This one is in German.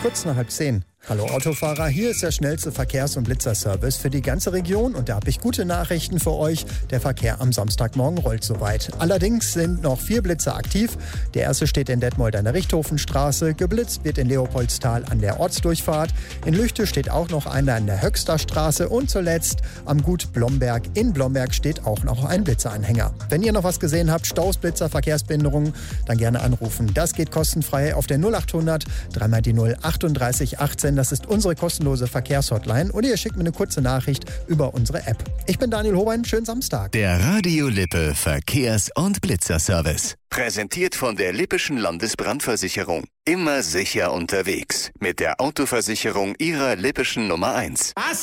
Kurz nach 9:30. Hallo Autofahrer, hier ist der schnellste Verkehrs- und Blitzerservice für die ganze Region und da habe ich gute Nachrichten für euch. Der Verkehr am Samstagmorgen rollt soweit. Allerdings sind noch 4 Blitzer aktiv. Der erste steht in Detmold an der Richthofenstraße. Geblitzt wird in Leopoldstal an der Ortsdurchfahrt. In Lüchte steht auch noch einer an der Höxter Straße und zuletzt am Gut Blomberg. In Blomberg steht auch noch ein Blitzeranhänger. Wenn ihr noch was gesehen habt, Staus, Blitzer, Verkehrsbehinderungen, dann gerne anrufen. Das geht kostenfrei auf der 0800 3 die 0 38 18. Das ist unsere kostenlose Verkehrshotline. Oder ihr schickt mir eine kurze Nachricht über unsere App. Ich bin Daniel Hobein. Schönen Samstag. Der Radio Lippe Verkehrs- und Blitzerservice. Präsentiert von der Lippischen Landesbrandversicherung. Immer sicher unterwegs. Mit der Autoversicherung Ihrer Lippischen Nummer 1. Was?